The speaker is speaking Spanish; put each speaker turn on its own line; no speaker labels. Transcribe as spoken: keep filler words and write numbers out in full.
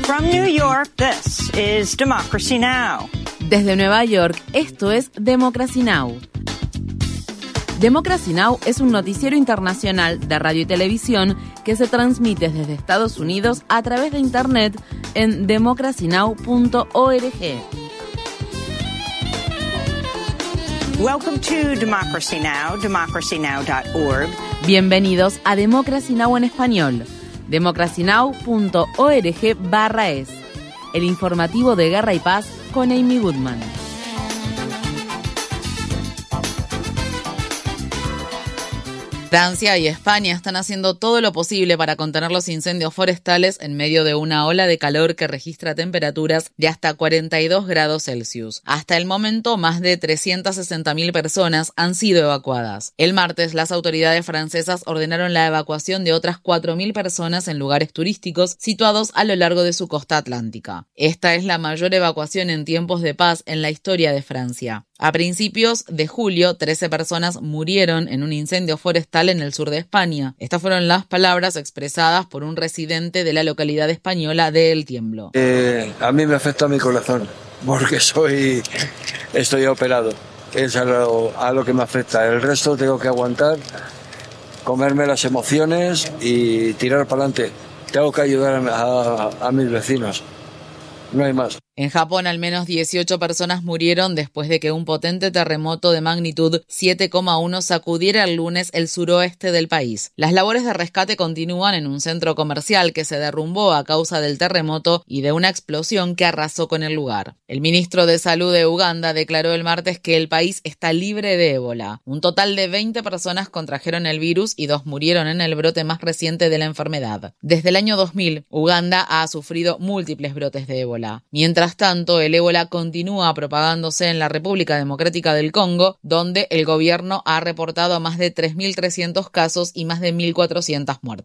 From New York, this is Democracy Now!
Desde Nueva York, esto es Democracy Now! Democracy Now! Es un noticiero internacional de radio y televisión que se transmite desde Estados Unidos a través de Internet en democracy now punto org.
Welcome to Democracy Now!, democracy now dot org.
Bienvenidos a Democracy Now! En español. democracy now punto org barra es. El informativo de Guerra y Paz con Amy Goodman. Francia y España están haciendo todo lo posible para contener los incendios forestales en medio de una ola de calor que registra temperaturas de hasta cuarenta y dos grados Celsius. Hasta el momento, más de trescientas sesenta mil personas han sido evacuadas. El martes, las autoridades francesas ordenaron la evacuación de otras cuatro mil personas en lugares turísticos situados a lo largo de su costa atlántica. Esta es la mayor evacuación en tiempos de paz en la historia de Francia. A principios de julio, trece personas murieron en un incendio forestal en el sur de España. Estas fueron las palabras expresadas por un residente de la localidad española de El Tiemblo.
Eh, a mí me afecta mi corazón, porque soy, estoy operado. Es a lo, a lo que me afecta. El resto tengo que aguantar, comerme las emociones y tirar para adelante. Tengo que ayudar a, a, a mis vecinos. No hay más.
En Japón, al menos dieciocho personas murieron después de que un potente terremoto de magnitud siete coma uno sacudiera el lunes el suroeste del país. Las labores de rescate continúan en un centro comercial que se derrumbó a causa del terremoto y de una explosión que arrasó con el lugar. El ministro de Salud de Uganda declaró el martes que el país está libre de ébola. Un total de veinte personas contrajeron el virus y dos murieron en el brote más reciente de la enfermedad. Desde el año dos mil, Uganda ha sufrido múltiples brotes de ébola. Mientras Mientras tanto, el ébola continúa propagándose en la República Democrática del Congo, donde el gobierno ha reportado más de tres mil trescientos casos y más de mil cuatrocientas muertes.